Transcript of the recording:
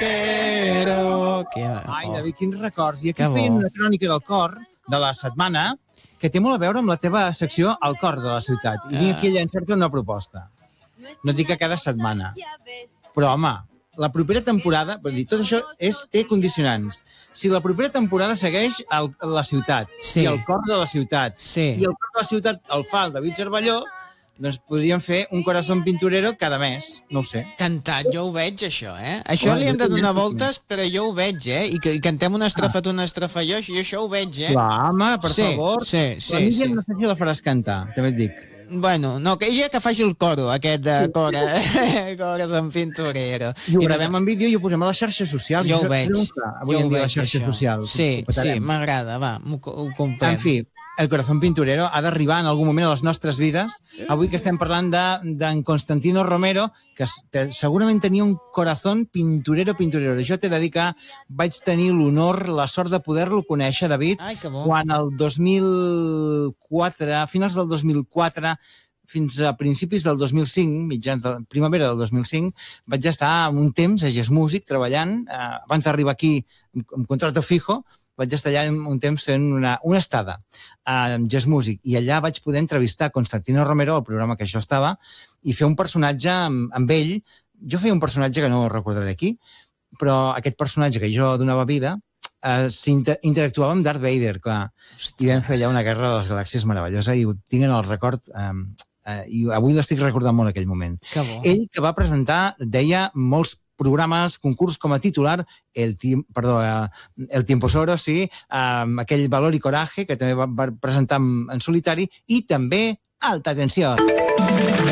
rockero. Ai, David, quins records. I aquí feien una crònica del cor de la setmana que té molt a veure amb la teva secció El cor de la ciutat. I vinc aquí a llançar-te una proposta. No et dic que cada setmana. Però, home, la propera temporada, per dir, tot això té condicionants. Si la propera temporada segueix la ciutat, i el cor de la ciutat, i el cor de la ciutat el fa el David Cervelló, doncs podríem fer un corazón pinturero cada mes, no ho sé. Cantat, jo ho veig, això, eh? Això li hem de donar voltes, però jo ho veig, eh? I que cantem una estrofa, tu una estrofa, jo això ho veig, eh? Clar, home, per favor. Sí. La Míriam no sé si la faràs cantar, també et dic. Bueno, no, que ella que faci el coro, aquest de corazón pinturero. I ho gravem en vídeo i ho posem a les xarxes socials. Jo ho veig. Avui en dia les xarxes socials. Sí, m'agrada, va, ho comprem. En fi, el corazón pinturero ha d'arribar en algun moment a les nostres vides. Avui que estem parlant d'en Constantino Romero, que segurament tenia un corazón pinturero. Jo t'he de dir que vaig tenir l'honor, la sort de poder-lo conèixer, David, quan el 2004, a finals del 2004, fins a principis del 2005, mitjans de primavera del 2005, vaig estar un temps a Jazz Music treballant, abans d'arribar aquí amb contrato fijo. Vaig estar allà un temps fent una estada a Jazz Music, i allà vaig poder entrevistar Constantino Romero, al programa que jo estava, i fer un personatge amb ell. Jo feia un personatge que no recordaré aquí, però aquest personatge que jo donava vida interactuava amb Darth Vader, clar. I vam fer allà una guerra de les galàxies meravellosa, i ho tinc en el record, i avui l'estic recordant molt aquell moment. Ell, que va presentar, deia molts programes, concurs com a titular, El Tiempo es Oro, sí, aquell Valor y Coraje, que també va presentar en solitari, i també Alta Tensió.